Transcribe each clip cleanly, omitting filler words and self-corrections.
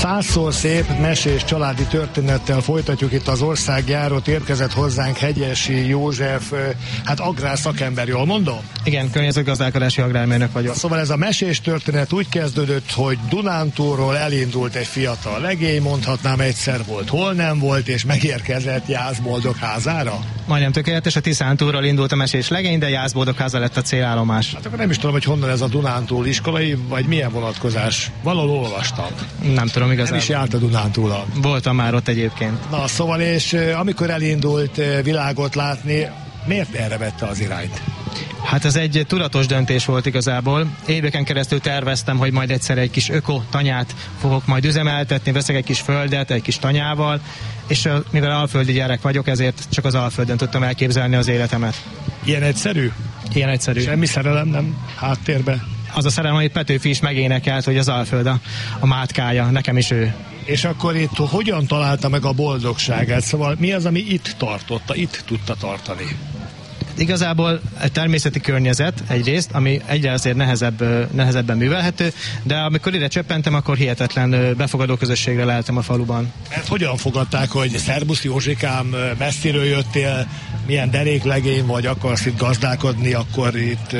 Százszor szép, mesés családi történettel folytatjuk itt az országjárót. Érkezett hozzánk Hegyesi József, hát agrárszakember, jól mondom? Igen, környezetgazdálkodási agrármérnök vagyok. Szóval ez a mesés történet úgy kezdődött, hogy Dunántúlról elindult egy fiatal legény, mondhatnám egyszer volt, hol nem volt, és megérkezett Jászboldogházára. Majdnem tökéletes, a Tiszántúlról indult a mesés legény, de Jászboldogháza lett a célállomás. Hát akkor nem is tudom, hogy honnan ez a Dunántúl iskolai, vagy milyen vonatkozás. Valahol olvastam. Nem tudom igazán. Nem is járt a Dunántúlon. Voltam már ott egyébként. Na, szóval, és amikor elindult világot látni, miért erre vette az irányt? Hát ez egy tudatos döntés volt igazából. Éveken keresztül terveztem, hogy majd egyszer egy kis öko-tanyát fogok majd üzemeltetni, veszek egy kis földet, egy kis tanyával, és mivel alföldi gyerek vagyok, ezért csak az Alföldön tudtam elképzelni az életemet. Ilyen egyszerű? Ilyen egyszerű. Semmi szerelem nem háttérbe? Az a szerelem, amit Petőfi is megénekelt, hogy az Alföld a mátkája, nekem is ő. És akkor itt hogyan találta meg a boldogságát? Szóval mi az, ami itt tartotta, itt tudta tartani? Igazából egy természeti környezet egyrészt, ami egyre azért nehezebben művelhető, de amikor ide csöppentem, akkor hihetetlen befogadó közösségre leltem a faluban. Mert hogyan fogadták, hogy szerbusz Józsikám, messziről jöttél, milyen deréklegény vagy, akarsz itt gazdálkodni, akkor itt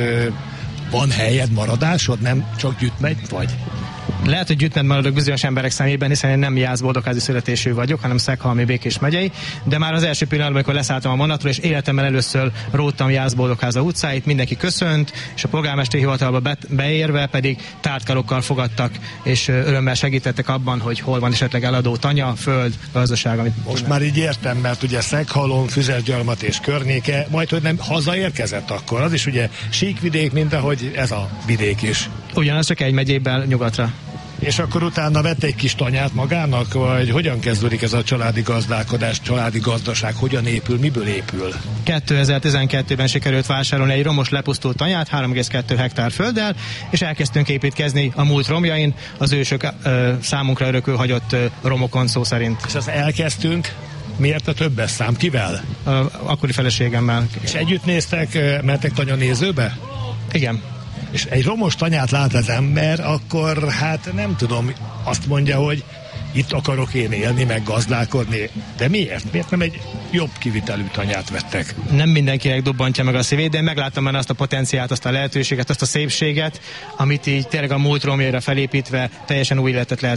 van helyed, maradásod, nem csak gyütmegy vagy? Lehet, hogy gyűjtmed maradok bizonyos emberek szemében, hiszen én nem Jászboldogházi születésű vagyok, hanem Szeghalmi Békés megyei, de már az első pillanatban, amikor leszálltam a vonatról, és életemben először róttam Jászboldogháza utcáit, mindenki köszönt, és a polgármesteri hivatalba beérve pedig tártkarokkal fogadtak, és örömmel segítettek abban, hogy hol van esetleg eladó tanya, föld, gazdaság. Amit most már így értem, mert ugye Szeghalom, Füzesgyarmat és környéke, majd hogy nem hazaérkezett akkor, az is ugye síkvidék, mint ahogy ez a vidék is. Ugyanaz, csak egy megyéből nyugatra. És akkor utána vett egy kis tanyát magának, vagy hogyan kezdődik ez a családi gazdálkodás, családi gazdaság, hogyan épül, miből épül? 2012-ben sikerült vásárolni egy romos lepusztult tanyát, 3,2 hektár földdel, és elkezdtünk építkezni a múlt romjain, az ősök számunkra örökül hagyott romokon szó szerint. És azt elkezdtünk, miért a többes szám? Kivel? Akkori feleségemmel. És együtt néztek, mentek tanyanézőbe? Igen. És egy romos tanyát lát az ember, akkor hát nem tudom, azt mondja, hogy itt akarok én élni, meg gazdálkodni. De miért? Miért nem egy jobb kivitelű tanyát vettek? Nem mindenkinek dobbantja meg a szívét, de én megláttam benne azt a potenciált, azt a lehetőséget, azt a szépséget, amit így tényleg a múlt romjaira felépítve teljesen új életet lehet